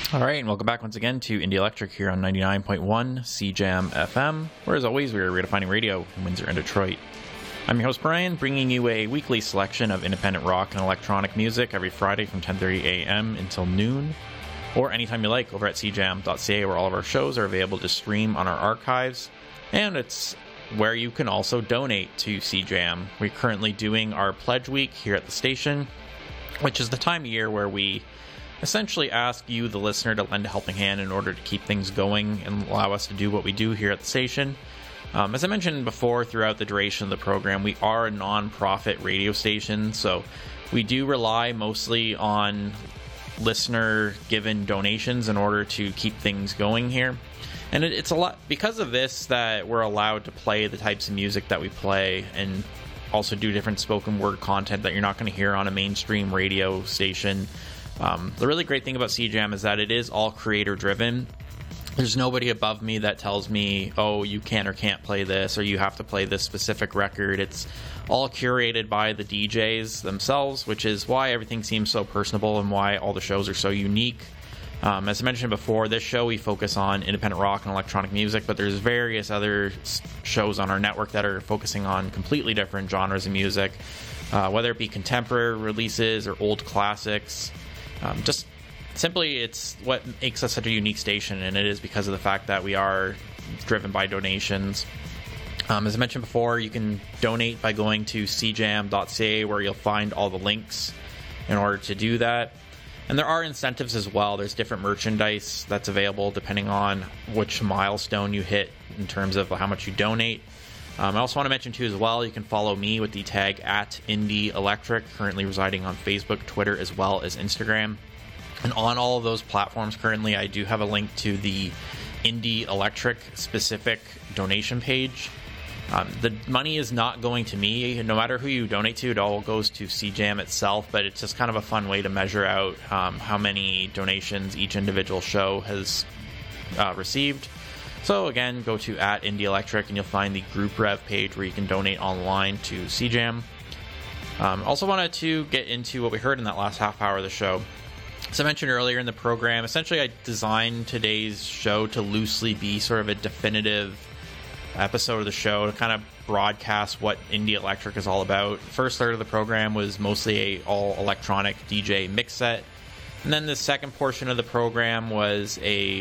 All right, and welcome back once again to Indie Electric here on 99.1 CJAM FM, where as always, we are redefining radio in Windsor and Detroit. I'm your host, Brian, bringing you a weekly selection of independent rock and electronic music every Friday from 10:30 a.m. until noon, or anytime you like over at cjam.ca, where all of our shows are available to stream on our archives, and it's where you can also donate to CJAM. We're currently doing our Pledge Week here at the station, which is the time of year where we essentially ask you, the listener, to lend a helping hand in order to keep things going and allow us to do what we do here at the station. As I mentioned before, throughout the duration of the program, we are a non-profit radio station, so we do rely mostly on listener-given donations in order to keep things going here. And it's a lot because of this that we're allowed to play the types of music that we play and also do different spoken word content that you're not going to hear on a mainstream radio station. The really great thing about CJAM is that it is all creator driven. There's nobody above me that tells me, oh, you can or can't play this, or you have to play this specific record. It's all curated by the DJs themselves, which is why everything seems so personable and why all the shows are so unique. As I mentioned before, this show we focus on independent rock and electronic music, but there's various other shows on our network that are focusing on completely different genres of music, whether it be contemporary releases or old classics. Just simply, it's what makes us such a unique station, and it is because of the fact that we are driven by donations. As I mentioned before, you can donate by going to cjam.ca, where you'll find all the links in order to do that. And there are incentives as well. There's different merchandise that's available depending on which milestone you hit in terms of how much you donate. I also want to mention too as well, you can follow me with the tag at Indie Electric, currently residing on Facebook, Twitter, as well as Instagram. And on all of those platforms currently, I do have a link to the Indie Electric specific donation page. The money is not going to me. No matter who you donate to, it all goes to CJAM itself, but it's just kind of a fun way to measure out how many donations each individual show has received. So again, go to at Indie Electric and you'll find the Group Rev page where you can donate online to CJAM. Also wanted to get into what we heard in that last half hour of the show. As I mentioned earlier in the program, essentially I designed today's show to loosely be sort of a definitive episode of the show to kind of broadcast what Indie Electric is all about. The first third of the program was mostly a all electronic DJ mix set, and then the second portion of the program was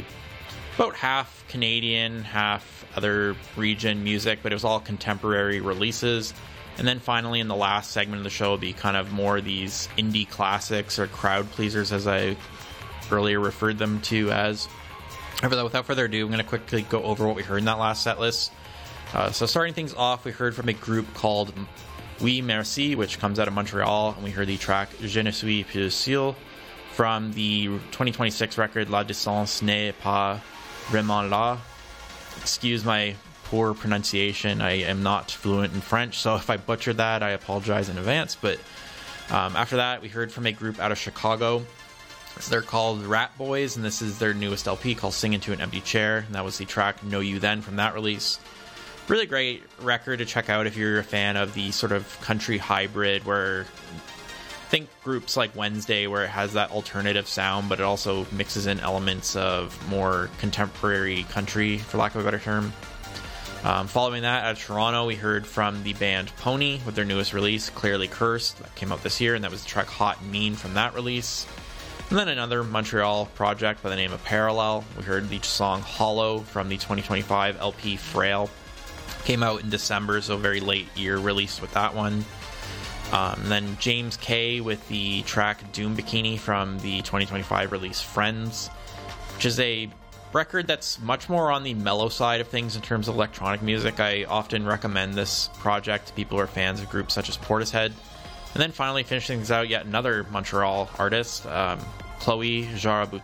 about half Canadian, half other region music, but it was all contemporary releases. And then finally, in the last segment of the show, will be kind of more these indie classics or crowd pleasers, as I earlier referred them to as. Without further ado, I'm going to quickly go over what we heard in that last set list. So starting things off, we heard from a group called Oui Merci, which comes out of Montreal, and we heard the track Je ne suis plus seul from the 2026 record La Distance n'est pas vraiment là. Excuse my poor pronunciation. I am not fluent in French, so if I butchered that, I apologize in advance. But after that, we heard from a group out of Chicago. So they're called Rat Boys, and this is their newest LP called Sing Into an Empty Chair, and that was the track Know You Then from that release. Really great record to check out if you're a fan of the sort of country hybrid, where think groups like Wednesday, where it has that alternative sound, but it also mixes in elements of more contemporary country, for lack of a better term. Following that, out of Toronto, we heard from the band Pony with their newest release, Clearly Cursed, that came out this year, and that was the track Hot and Mean from that release. And then another Montreal project by the name of Parallel. We heard the song Hollow from the 2025 LP Frail. Came out in December, so very late year release with that one. And then James K with the track Doom Bikini from the 2025 release Friends, which is a record that's much more on the mellow side of things in terms of electronic music. I often recommend this project to people who are fans of groups such as Portishead. And then finally finishing things out, yet another Montreal artist, Chloe Jaraboutin